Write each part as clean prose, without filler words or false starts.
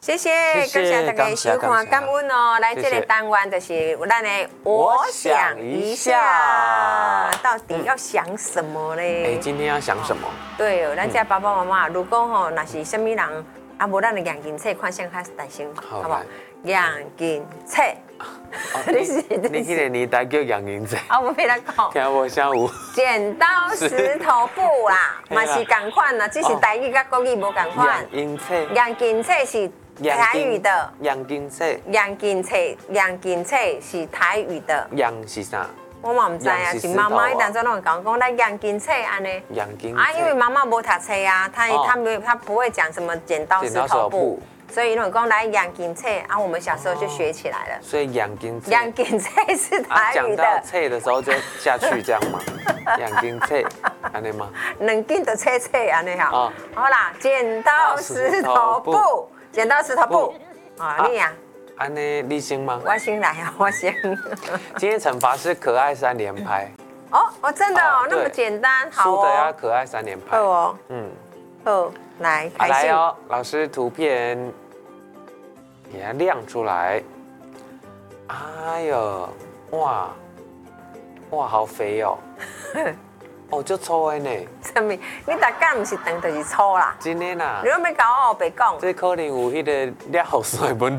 谢谢，感谢大家收看，感恩哦。来，这个单元就是咱的我想一下，到底要想什么嘞？ 今天要想什么？ 对哦，咱这爸爸妈妈，如果吼那是什么人，啊，无咱的眼镜册看相较大声，好不好？眼镜册， 你迄个年代叫眼镜册？ 啊，我没来讲， 听无啥有。剪刀石头布啦，嘛是同款啦，只是台语甲国语无同款。 眼镜册， 眼镜册是台语的。 眼镜册， 眼镜册是台语的。 眼是啥？ 我嘛唔知啊，是妈妈当初拢讲讲咱眼镜册安尼。 眼镜啊，因为妈妈无读册啊，她不会讲什么剪刀石头布。所以如果来眼镜册啊，我们小时候就学起来了。 所以眼镜册是台语的。 讲到册的时候就下去这样嘛，眼镜册，安尼吗？ 两斤的册安尼哈。好啦，剪刀石头布，剪刀石头布。啊，你呀？ 安尼你先吗？ 我先来啊，我先。 今天惩罚是可爱3连拍。 哦，真的哦，那么简单，好哦。 输的要可爱3连拍。 好哦。好，来，开心。 来哦，老师图片给它亮出来。哎呦，哇，好肥哦！哦，就粗的呢。 什么？你大家不是长就是粗啦？ 真的啦。 你要跟我白讲。 这可能有迄个裂后酸的问题。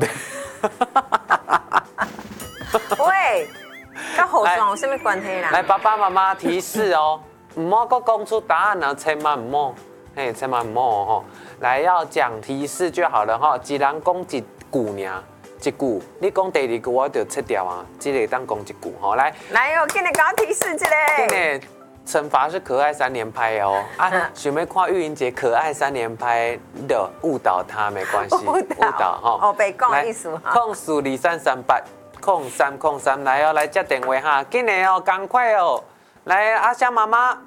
喂，跟后酸有什么关系啦？ 来，爸爸妈妈提示哦，唔好搁讲出答案啊，千万唔好。千万唔好哦！来，要讲提示就好了哈。一人讲一句尔，一句，你讲第2句我就切掉啊。这个当讲一句哈。来哦，给你搞提示这个。 今惩罚是可爱3连拍哦。啊，想要看玉莹姐可爱3连拍的误导她没关系，误导哈。 哦，白讲意思哈。 0423380303来哦，来接电话哈，今年哦，赶快哦，来阿香妈妈，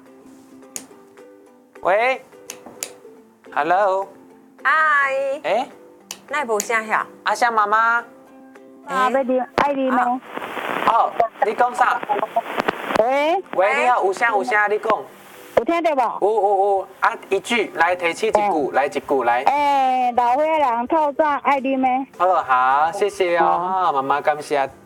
喂。Hello， 嗨，那无声晓？ 阿香妈妈， 要啉爱啉吗？ 哦，你讲啥？喂，你好，有声，你讲。 有听到无？ 有，啊，一句来提起一句，来一句来。 老岁人透早爱啉的。 好，谢谢哦，妈妈感谢